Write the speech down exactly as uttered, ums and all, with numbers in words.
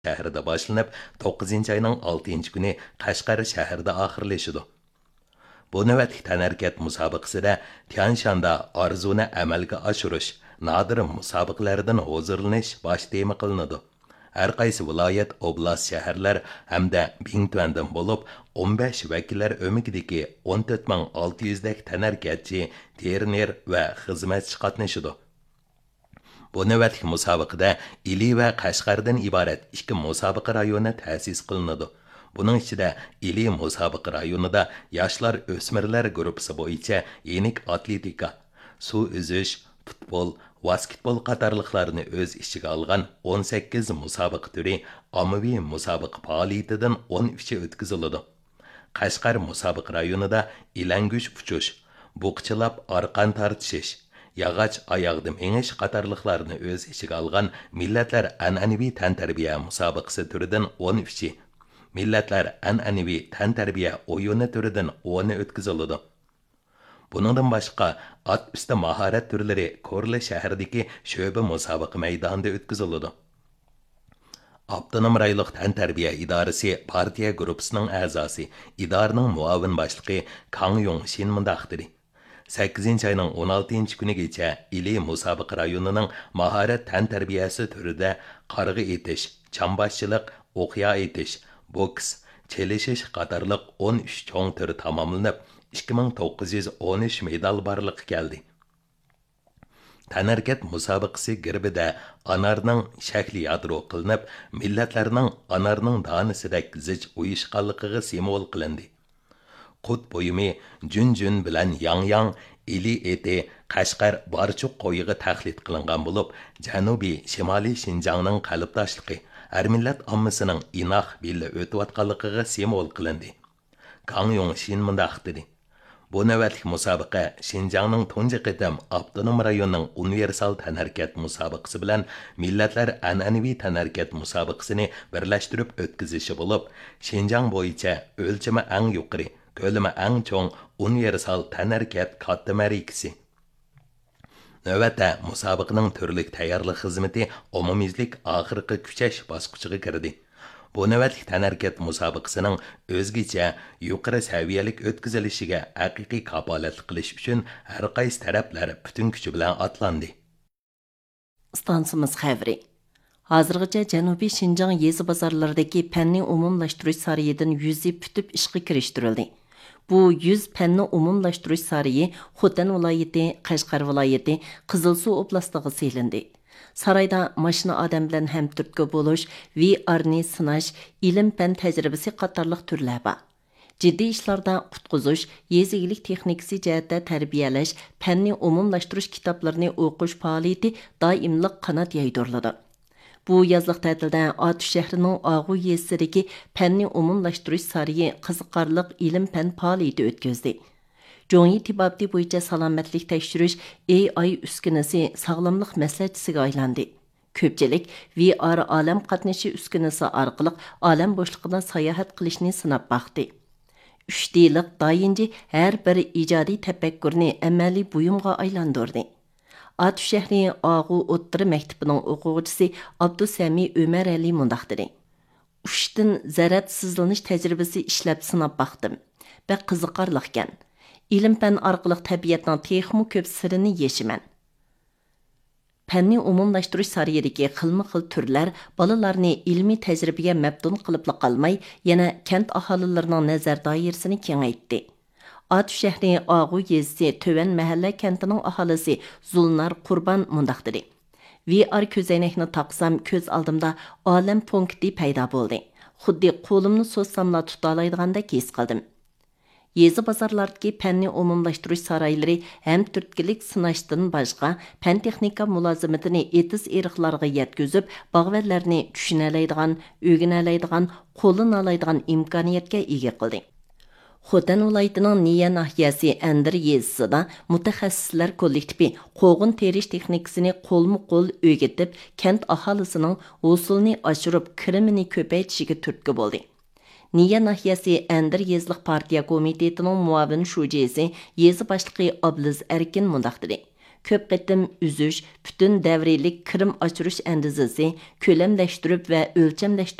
shahrida boshlanib, to'qqizinchi oyning oltinchi kuni Qashqar shahrida oxirlashadi. Bu navbatlik tanharkat musobaqasida Tianshanda orzuni amalga oshirish, nodir musobaqalardan hozirlanish bosh tema qilinadi. Har qaysi viloyat, oblast, shaharlar hamda Bingtuandan bo'lib o'n besh vakillar o'mikidagi o'n to'rt ming olti yuz dak tanharkatchi, terner va xizmatchi qatnashadi. Bu navbatlik musobaqada Ili va Qashqardan iborat ikki musobaqa rayoni ta'sis qilinadi. Buning ichida Ili musobaqa rayonida yoshlar o'smirlar guruhi bo'yicha yenik atletika, suv uzish, futbol, basketbol qatorliqlarni o'z ichiga olgan o'n sakkiz musobaqa turi ommaviy musobaqa faoliyatidan o'n uchi o'tkaziladi. Qashqar musobaqa rayonida ilangush uchish, buqchilab arqon tortishish, yog'och oyoqda mengish qatorliqlarni o'z ichiga olgan millatlar an'anaviy tantarbiya musobaqasi turidan o'n uchi, millatlar an'anaviy tantarbiya o'yini turidan o'ni o'tkaziladi. Buningdan boshqa at usti mahorat turlari Korli shahridagi sho'ba musobaqa maydonida o'tkaziladi. Avtonom rayonlik tantarbiya idorasi partiya guruhining a'zosi, idoraning muavin boshlig'i Kang Yong Shin mundaq dedi. sakkizinchi oyning o'n oltinchi kunigacha Ili musobaqa rayonining mahorat tantarbiyasi turida qarg'a etish, chambashchilik, o'qiya etish, boks, chelishish qatorliq o'n uch cho'ng turi tamomlanib, ikki ming to'qqiz yuz o'n uch medal barliqqa keldi. Tanharkat musobaqasi girbida anarning shakli yadro qilinib, millatlarning anarning donisidek zich uyushqanligiga simvol qilindi. Qut bo'yimi jun-jun bilan yang-yang, Ili eti Qashqar barchuq qo'yiga taxlit qilingan bo'lib, Janubiy Shimoliy Shinjongning qalbdoshligi, har millat ommasining inoq billa o'tayotganligiga simvol qilindi. Kang Yong Shin mundaq dedi. Bu navbatlik musobaqa Shinjongning tunji qitim avtonom rayonning universal tanharkat musobaqasi bilan millatlar an'anaviy tanharkat musobaqasini birlashtirib o'tkazishi bo'lib, Shinjong bo'yicha o'lchami eng yuqori, ko'lami eng cho'ng universal tanharkat katta ma'rakasi. Navbatda musobaqaning turlik tayyorlik xizmati umumiylik oxirgi kuchash bosqichiga kirdi. Bu navbatlik tanharkat musobaqasining o'zgacha yuqori saviyalik o'tkazilishiga haqiqiy kapolatlik qilish uchun har qaysi taraflar butun kuchi bilan atlandi. Stansimiz xavri. Hozirgacha Janubiy Shinjong yezi bozorlaridagi fanni umumlashtirish sariyidan yuz putib ishga kirishtirildi. Bu yuz fanni umumlashtirish sariyi Xotan viloyati, Qashqar viloyati, Qizilsuv oblastiga selindi. Sarayda mashina odam bilan hamturtga bo'lish, V R-ni sinash, ilm-fan tajribasi qatorliq turlar bor. Jiddiy ishlarda qutqizish, yezigilik texnikasi jihatda tarbiyalash, fanni umumlashtirish kitoblarini o'qish faoliyati doimliq qanot yaydiriladi. Bu yazliq ta'tilda Atush shahrining Og'u yezisidagi fanni umumlashtirish sariyi qiziqarli ilm-fan faoliyati o'tkazdi. Jongi tibabdi bo'yicha salomatlik tekshirish A I uskunasi sog'lomlik maslahatchisiga aylandi. Ko'pchilik V R olam qatnashi uskunasi orqali olam bo'shlig'ida sayohat qilishni sinab baqdi. uch D'lik doyinji har bir ijodiy tafakkurni amaliy buyumga aylantirdi. Atush shahri Og'u o'ttiri maktabining o'quvchisi Abdusami Ömer Ali mundaq dedi. Uchdan zarat sizlanish tajribasi ishlab sinab baqdim. Va qiziqarli ekan. İlim-fan orqali tabiatning texmi ko'p sirini yeshiman. Fanni umumlashtirish sariyidagi xilma-xil turlar bolalarni ilmiy tajribaga mabdun qilib qolmay, yana kent aholilarining nazar doirasini kengaytdi. Atush shahri Og'u yezisi Töven mahalla kentining aholisi Zulnar Qurban mundaq dedi. V R ko'zoynakni taqsam ko'z oldimda olam punkti paydo bo'ldi. Xuddi qo'limni so'zsamla tuta oladiganday his qildim. Yezi bozorlardagi fanni umumlashtirish saraylari ham turtkilik sinashdan boshqa fan texnika mulozimatini etis eriqlarga yetkazib, bog'vallarni tushunaladigan, o'rganalaydigan, qo'llanoladigan imkoniyatga ega qildi. Xotan viloyatining Niya nahiyasi Andir yezisida mutaxassislar kollektivi qo'g'in terish texnikasini qo'lma-qo'l o'rgatib, kent aholisining usulni oshirib, kirimini ko'paytishiga turtki bo'ldi. Niya nahiyasi Andir yezliq partiya komitetining muavin shujesi yezi boshlig'i Abliz Erkin mundaq dedi. ko'p qitim uzish, butun davrilik kirim oshirish andizasi, ko'lamlashtirib va o'lchamlashtirish